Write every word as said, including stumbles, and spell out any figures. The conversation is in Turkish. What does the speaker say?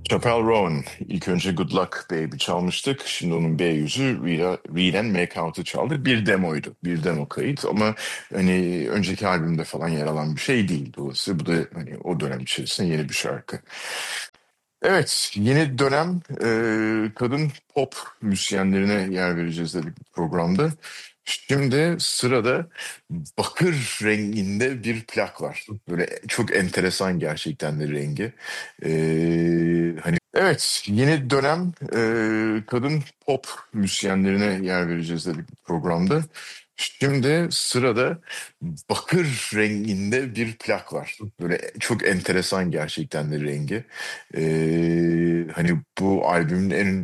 Chappell Roan. İlk önce Good Luck Baby çalmıştık. Şimdi onun B yüzü Read, Read and Make Out'u çaldık. Bir demoydu. Bir demo kayıt ama hani önceki albümde falan yer alan bir şey değil. Dolayısıyla bu da hani o dönem içerisinde yeni bir şarkı. Evet, yeni dönem e, kadın pop müzisyenlerine yer vereceğiz dedik bu programda. Şimdi sırada bakır renginde bir plak var. Böyle çok enteresan gerçekten de rengi. E, hani evet, yeni dönem e, kadın pop müzisyenlerine yer vereceğiz dedik bu programda. Şimdi sırada bakır renginde bir plak var. Böyle çok enteresan gerçekten de rengi. Ee, hani bu albümün en